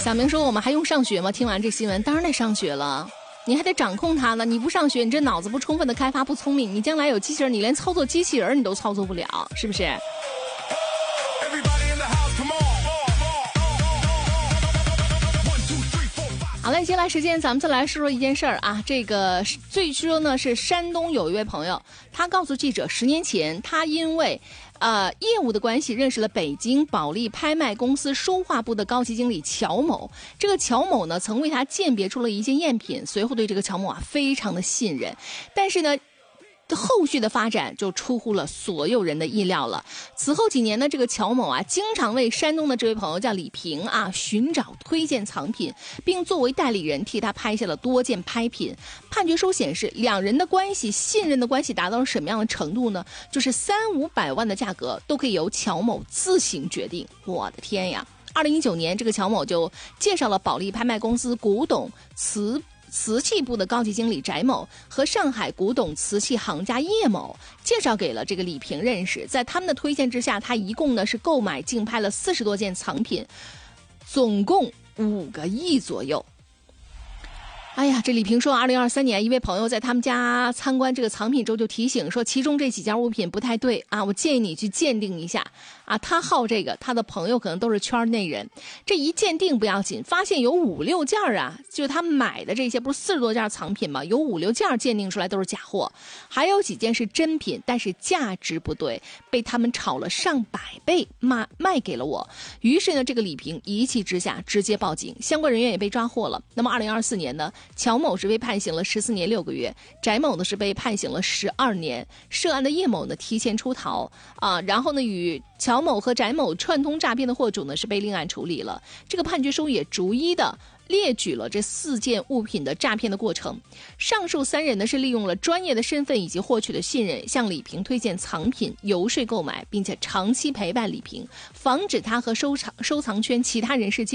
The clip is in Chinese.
小明说我们还用上学吗？听完这新闻当然得上学了，你还得掌控它了，你不上学，你这脑子不充分的开发，不聪明，你将来有机器人，你连操作机器人你都操作不了，是不是？好了，接下来时间咱们再来说说一件事儿啊。这个最初呢是山东有一位朋友，他告诉记者，10年前他因为业务的关系认识了北京保利拍卖公司书画部的高级经理乔某。这个乔某呢曾为他鉴别出了一件赝品，随后对这个乔某非常的信任，但是呢后续的发展就出乎了所有人的意料了。此后几年呢，这个乔某经常为山东的这位朋友叫李平寻找推荐藏品，并作为代理人替他拍下了多件拍品。判决书显示，两人的关系，信任的关系达到了什么样的程度呢？就是300-500万的价格都可以由乔某自行决定。我的天呀！2019年，这个乔某就介绍了保利拍卖公司古董瓷器部的高级经理翟某和上海古董瓷器行家叶某介绍给了这个李平认识。在他们的推荐之下，他一共呢是购买竞拍了40多件藏品，总共5个亿左右。哎呀，这李平说，2023年一位朋友在他们家参观这个藏品之后就提醒说，其中这几件物品不太对我建议你去鉴定一下他好这个，他的朋友可能都是圈内人，这一鉴定不要紧，发现有5-6件就是他买的这些不是40多件藏品吗？有5-6件鉴定出来都是假货，还有几件是真品，但是价值不对，被他们炒了上百倍卖给了我。于是呢，这个李平一气之下直接报警，相关人员也被抓获了。那么2024年呢，乔某是被判刑了14年6个月，翟某呢是被判刑了12年。涉案的叶某呢提前出逃然后呢与乔某和翟某串通诈骗的货主呢是被另案处理了。这个判决书也逐一的列举了这4件物品的诈骗的过程。上述3人呢是利用了专业的身份以及获取的信任，向李平推荐藏品，游说购买，并且长期陪伴李平，防止他和收藏圈其他人士